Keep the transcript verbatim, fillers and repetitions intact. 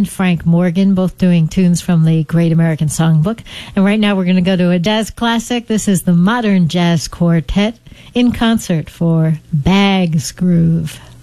and Frank Morgan, both doing tunes from the Great American Songbook. And right now we're going to go to a jazz classic. This is the Modern Jazz Quartet in concert for Bag's Groove.